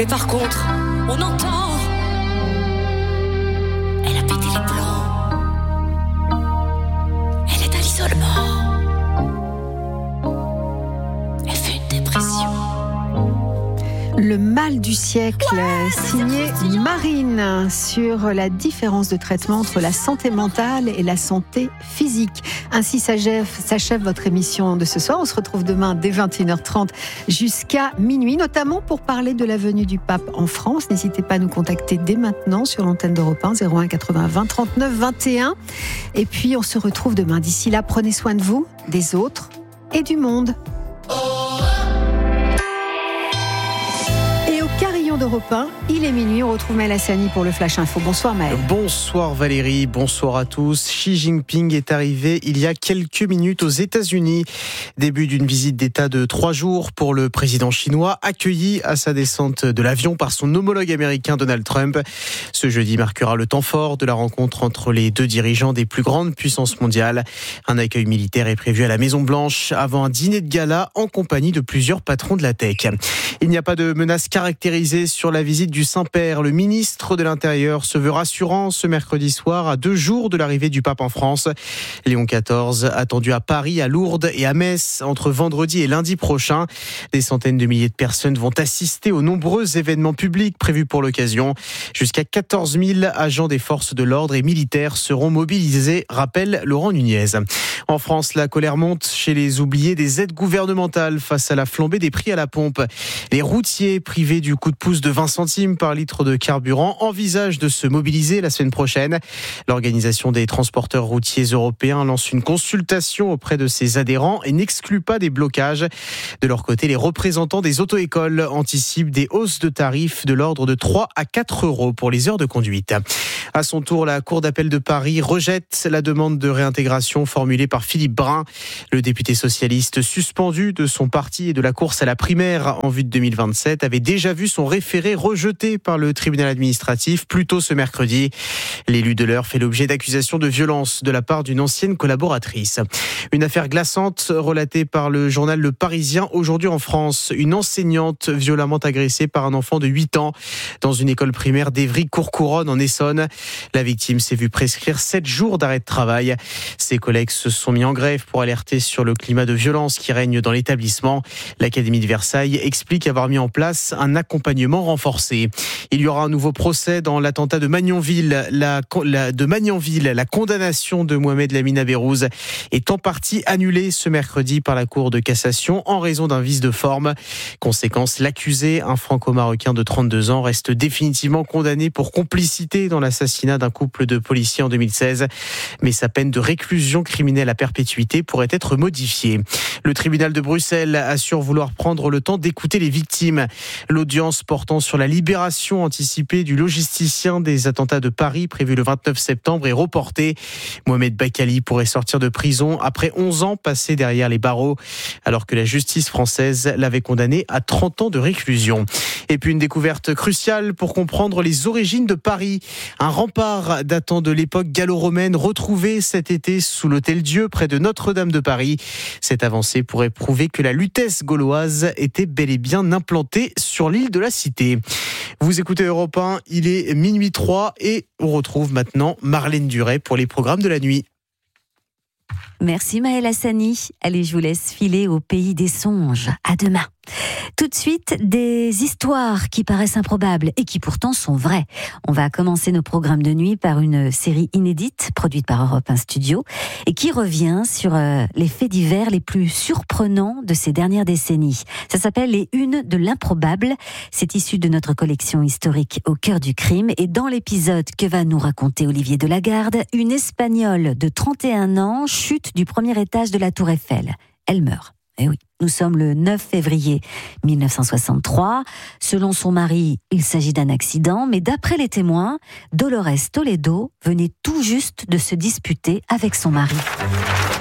Mais par contre, on entend. Elle a pété les plombs. Elle est à l'isolement. Elle fait une dépression. Le mal du siècle, signé Marine, sur la différence de traitement entre la santé mentale et la santé physique. Ainsi s'achève votre émission de ce soir. On se retrouve demain dès 21h30 jusqu'à minuit, notamment pour parler de la venue du pape en France. N'hésitez pas à nous contacter dès maintenant sur l'antenne d'Europe 1, 01 80 20 39 21. Et puis on se retrouve demain. D'ici là, prenez soin de vous, des autres et du monde. Carillon d'Europe 1, il est minuit, on retrouve Maël Hassani pour le Flash Info. Bonsoir Maël. Bonsoir Valérie, bonsoir à tous. Xi Jinping est arrivé il y a quelques minutes aux États-Unis. Début d'une visite d'État de 3 jours pour le président chinois, accueilli à sa descente de l'avion par son homologue américain Donald Trump. Ce jeudi marquera le temps fort de la rencontre entre les deux dirigeants des plus grandes puissances mondiales. Un accueil militaire est prévu à la Maison-Blanche avant un dîner de gala en compagnie de plusieurs patrons de la tech. Il n'y a pas de menace caractérisée sur la visite du Saint-Père. Le ministre de l'Intérieur se veut rassurant ce mercredi soir à 2 jours de l'arrivée du pape en France. Léon XIV attendu à Paris, à Lourdes et à Metz entre vendredi et lundi prochain. Des centaines de milliers de personnes vont assister aux nombreux événements publics prévus pour l'occasion. Jusqu'à 14 000 agents des forces de l'ordre et militaires seront mobilisés, rappelle Laurent Nunez. En France, la colère monte chez les oubliés des aides gouvernementales face à la flambée des prix à la pompe. Les routiers privés du coup de pouce de 20 centimes par litre de carburant envisagent de se mobiliser la semaine prochaine. L'Organisation des transporteurs routiers européens lance une consultation auprès de ses adhérents et n'exclut pas des blocages. De leur côté, les représentants des auto-écoles anticipent des hausses de tarifs de l'ordre de 3 à 4 euros pour les heures de conduite. À son tour, la Cour d'appel de Paris rejette la demande de réintégration formulée par Philippe Brun. Le député socialiste suspendu de son parti et de la course à la primaire en vue de 2027 avait déjà vu son référé rejeté par le tribunal administratif plus tôt ce mercredi. L'élu de l'Eure fait l'objet d'accusations de violence de la part d'une ancienne collaboratrice. Une affaire glaçante relatée par le journal Le Parisien aujourd'hui en France. Une enseignante violemment agressée par un enfant de 8 ans dans une école primaire d'Évry-Courcouronnes en Essonne. La victime s'est vue prescrire 7 jours d'arrêt de travail. Ses collègues se sont mis en grève pour alerter sur le climat de violence qui règne dans l'établissement. L'Académie de Versailles explique avoir mis en place un accompagnement renforcé. Il y aura un nouveau procès dans l'attentat de Magnanville. La condamnation de Mohamed Lamine Aberouz est en partie annulée ce mercredi par la Cour de cassation en raison d'un vice de forme. Conséquence, l'accusé, un franco-marocain de 32 ans, reste définitivement condamné pour complicité dans l'assassinat d'un couple de policiers en 2016. Mais sa peine de réclusion criminelle à perpétuité pourrait être modifiée. Le tribunal de Bruxelles assure vouloir prendre le temps d'écouter les victimes. L'audience portant sur la libération anticipée du logisticien des attentats de Paris prévue le 29 septembre est reportée. Mohamed Bakali pourrait sortir de prison après 11 ans passés derrière les barreaux, alors que la justice française l'avait condamné à 30 ans de réclusion. Et puis une découverte cruciale pour comprendre les origines de Paris. Un rempart datant de l'époque gallo-romaine retrouvé cet été sous l'Hôtel Dieu près de Notre-Dame de Paris. Cette avancée pourrait prouver que la Lutèce gauloise était bel et bien implantée sur l'île de la Cité. Vous écoutez Europe 1, il est minuit 3 et on retrouve maintenant Marlène Duret pour les programmes de la nuit. Merci Maël Hassani. Allez, je vous laisse filer au pays des songes. À demain. Tout de suite, des histoires qui paraissent improbables et qui pourtant sont vraies. On va commencer nos programmes de nuit par une série inédite produite par Europe 1 Studio et qui revient sur les faits divers les plus surprenants de ces dernières décennies. Ça s'appelle Les Unes de l'improbable. C'est issu de notre collection historique Au cœur du crime. Et dans l'épisode que va nous raconter Olivier Delagarde, une Espagnole de 31 ans chute du premier étage de la Tour Eiffel. Elle meurt. Eh oui, nous sommes le 9 février 1963. Selon son mari, il s'agit d'un accident, mais d'après les témoins, Dolores Toledo venait tout juste de se disputer avec son mari.